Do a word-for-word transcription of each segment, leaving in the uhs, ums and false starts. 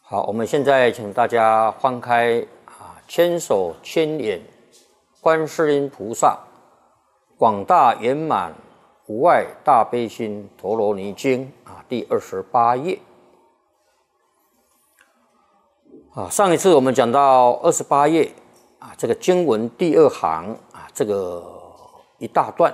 好，我们现在请大家翻开啊，千手千眼观世音菩萨广大圆满无碍大悲心陀罗尼经啊，第二十八页啊。上一次我们讲到二十八页啊，这个经文第二行啊，这个一大段。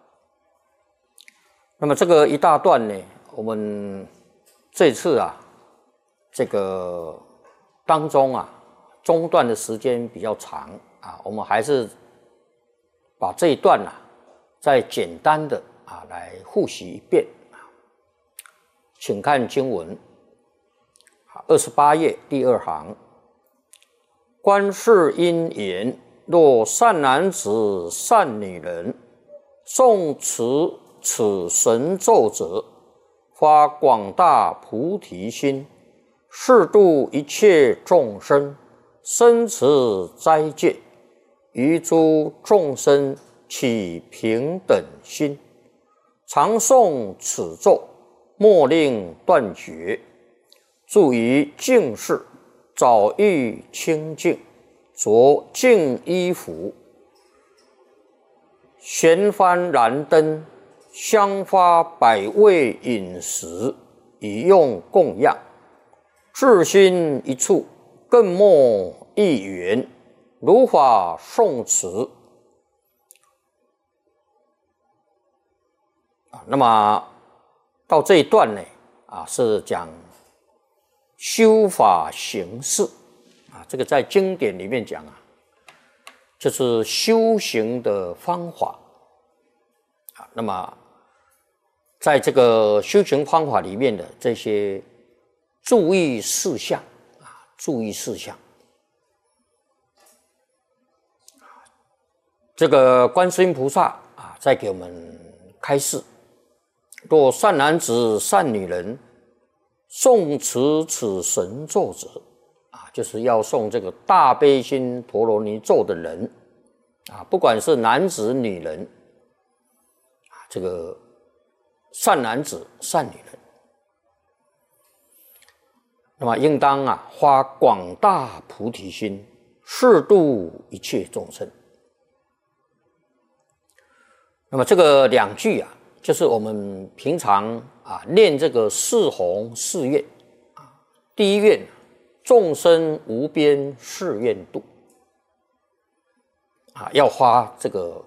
那么这个一大段呢，我们这次啊。这个当中啊，中断的时间比较长啊，我们还是把这一段啊，再简单的啊来复习一遍啊。请看经文，二十八页第二行，观世音言：若善男子、善女人，诵持此神咒者，发广大菩提心。誓度一切众生，生持斋戒，于诸众生起平等心，常诵此咒，莫令断绝。住于净室，早浴清净，着净衣服，悬幡燃灯，香花百味饮食，以用供养。至心一处，更莫一缘，如法诵持。啊，那么到这一段呢，啊，是讲修法行事啊，这个在经典里面讲啊，就是修行的方法啊。那么在这个修行方法里面的这些。注意事项啊，注意事项。这个观世音菩萨啊，在给我们开示：若善男子、善女人，诵持此神咒者，啊，就是要诵这个大悲心陀罗尼咒的人啊，不管是男子、女人，啊，这个善男子、善女人。那么应当啊发广大菩提心，誓度一切众生。那么这个两句啊，就是我们平常啊念这个四弘誓愿啊，第一愿众生无边誓愿度啊，要发这个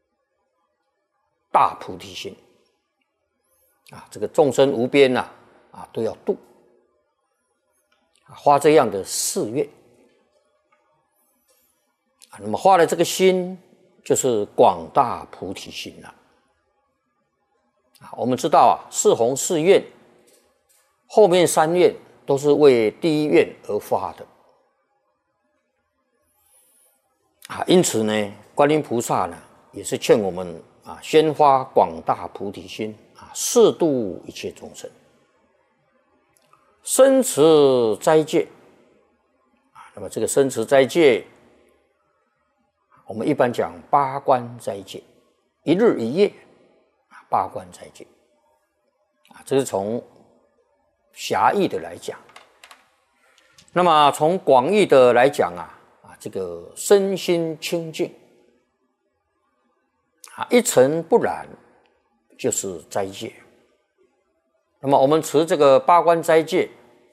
大菩提心啊，这个众生无边呐 啊, 啊都要度。发这样的誓愿啊，那么发的这个心就是广大菩提心了啊。我们知道啊，四弘誓愿后面三愿都是为第一愿而发的啊，因此呢，观音菩萨呢也是劝我们啊，先发广大菩提心啊，誓度一切众生。生持斋戒啊，那么这个生持斋戒，我们一般讲八关斋戒，一日一夜啊，八关斋戒啊，这是从狭义的来讲。那么从广义的来讲啊，啊，这个身心清净啊，一尘不染，就是斋戒。那么我们持这个八关斋戒，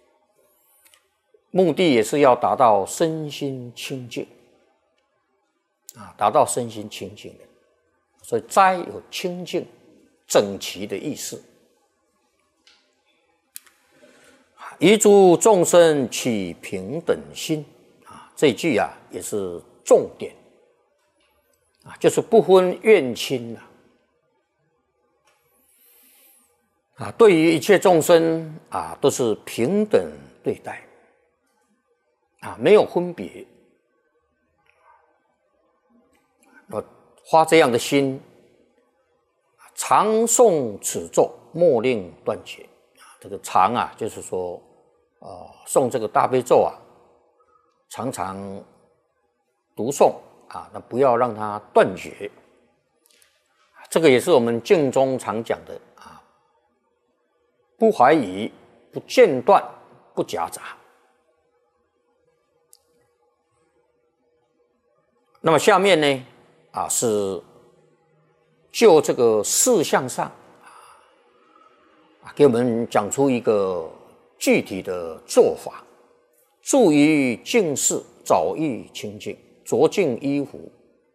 目的也是要达到身心清净啊，达到身心清净的。所以斋有清净、整齐的意思。于诸众生起平等心啊，这句啊也是重点啊，就是不分怨亲啊。啊，对于一切众生啊，都是平等对待，啊，没有分别。我发这样的心，常诵此咒，莫令断绝。啊，这个常啊，就是说，呃，诵这个大悲咒啊，常常读诵啊，那不要让它断绝。这个也是我们经中常讲的。不怀疑，不间断，不夹杂那么下面呢，啊是就这个事项上啊，给我们讲出一个具体的做法。注于净事，早欲清净，着净衣服。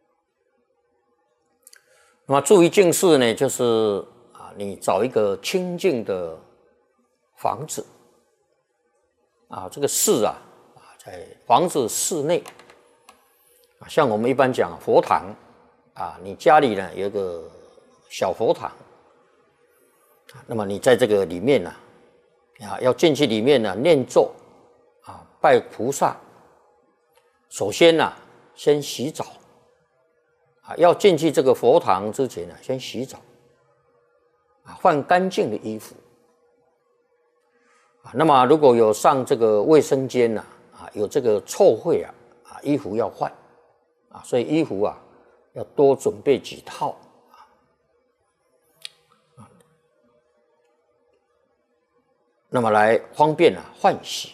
那么注意净事呢，就是啊，你找一个清净的房子啊，这个室啊，啊，在房子室内啊，像我们一般讲佛堂啊，你家里呢有一个小佛堂，那么你在这个里面呢，啊，要进去里面呢念咒啊，拜菩萨。首先呢、啊，先洗澡啊，要进去这个佛堂之前呢、啊，先洗澡啊，换干净的衣服啊。那么如果有上这个卫生间呢、啊，啊，有这个臭秽啊，啊，衣服要换啊，所以衣服啊要多准备几套啊，那么来方便啊换洗。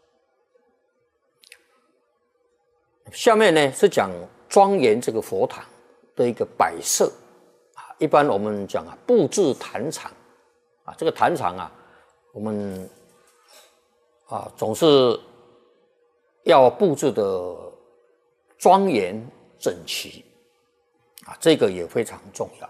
下面呢是讲庄严这个佛堂的一个摆设啊，一般我们讲啊布置坛场啊，这个坛场啊，我们啊总是要布置的庄严整齐啊，这个也非常重要。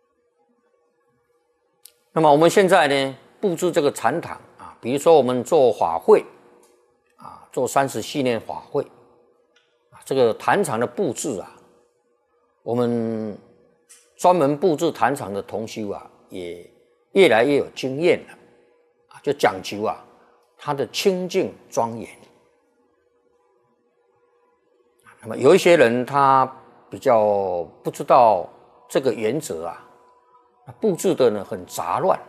那么我们现在呢布置这个禅堂啊，比如说我们做法会啊，做三十系列法会。这个坛场的布置啊，我们专门布置坛场的同修啊，也越来越有经验了啊，就讲究啊，它的清净庄严。那么有一些人他比较不知道这个原则啊，布置的呢很杂乱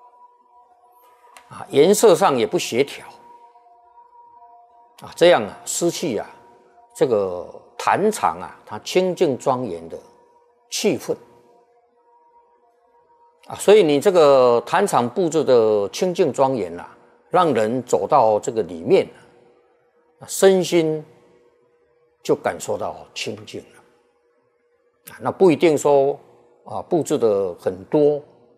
啊，颜色上也不协调啊，这样啊失去啊。这个坛场啊，它清净庄严的气氛啊，所以你这个坛场布置的清净庄严啊，让人走到这个里面啊，身心就感受到清净了。那不一定说啊，布置的很多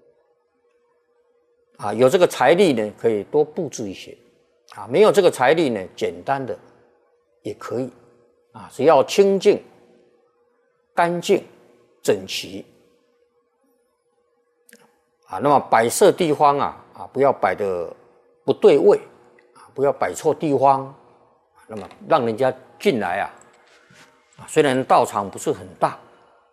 啊，有这个财力呢，可以多布置一些啊；没有这个财力呢，简单的也可以。啊，只要清净、干净、整齐啊，那么摆设地方啊啊，不要摆的不对位啊，不要摆错地方，那么让人家进来啊啊，虽然道场不是很大